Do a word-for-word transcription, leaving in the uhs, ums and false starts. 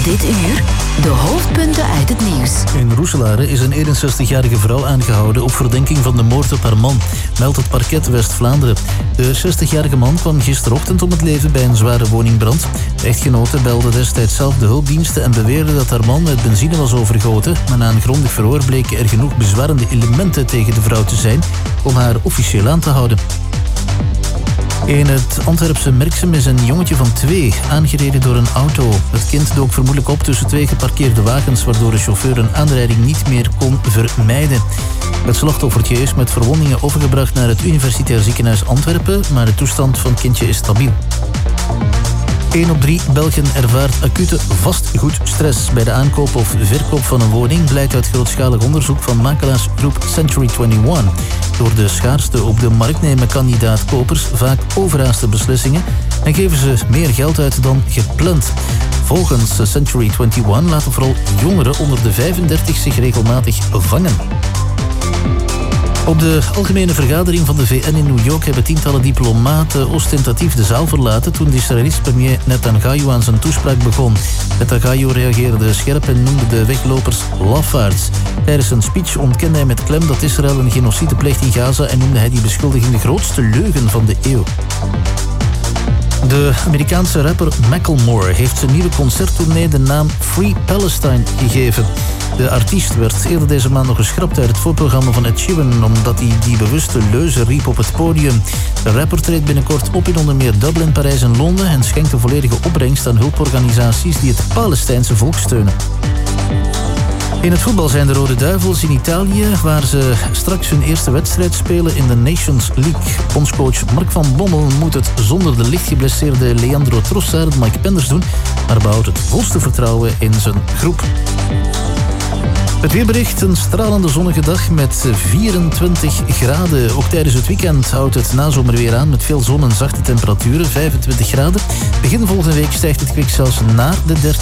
Dit uur de hoofdpunten uit het nieuws. In Roeselare is een eenenzestigjarige vrouw aangehouden op verdenking van de moord op haar man, meldt het parket West-Vlaanderen. De zestigjarige man kwam gisterochtend om het leven bij een zware woningbrand. De echtgenote belde destijds zelf de hulpdiensten en beweerde dat haar man met benzine was overgoten, maar na een grondig verhoor bleken er genoeg bezwarende elementen tegen de vrouw te zijn om haar officieel aan te houden. In het Antwerpse Merksem is een jongetje van twee aangereden door een auto. Het kind dook vermoedelijk op tussen twee geparkeerde wagens, waardoor de chauffeur een aanrijding niet meer kon vermijden. Het slachtoffertje is met verwondingen overgebracht naar het Universitair Ziekenhuis Antwerpen, maar de toestand van het kindje is stabiel. één op drie Belgen ervaart acute vastgoedstress bij de aankoop of verkoop van een woning, blijkt uit grootschalig onderzoek van makelaarsgroep Century eenentwintig. Door de schaarste op de markt nemen kandidaat-kopers vaak overhaaste beslissingen en geven ze meer geld uit dan gepland. Volgens Century eenentwintig laten vooral jongeren onder de vijfendertig zich regelmatig vangen. Op de algemene vergadering van de V N in New York hebben tientallen diplomaten ostentatief de zaal verlaten toen de Israëlische premier Netanyahu aan zijn toespraak begon. Netanyahu reageerde scherp en noemde de weglopers lafaards. Tijdens zijn speech ontkende hij met klem dat Israël een genocide pleegt in Gaza en noemde hij die beschuldiging de grootste leugen van de eeuw. De Amerikaanse rapper Macklemore heeft zijn nieuwe concerttournee de naam Free Palestine gegeven. De artiest werd eerder deze maand nog geschrapt uit het voorprogramma van Ed Sheeran omdat hij die bewuste leuzen riep op het podium. De rapper treedt binnenkort op in onder meer Dublin, Parijs en Londen en schenkt de volledige opbrengst aan hulporganisaties die het Palestijnse volk steunen. In het voetbal zijn de Rode Duivels in Italië, waar ze straks hun eerste wedstrijd spelen in de Nations League. Bondscoach Mark van Bommel moet het zonder de licht geblesseerde Leandro Trossard en Mike Penders doen, maar behoudt het volste vertrouwen in zijn groep. Het weerbericht, een stralende zonnige dag met vierentwintig graden. Ook tijdens het weekend houdt het nazomerweer aan met veel zon en zachte temperaturen, vijfentwintig graden. Begin volgende week stijgt het kwik zelfs naar de dertig.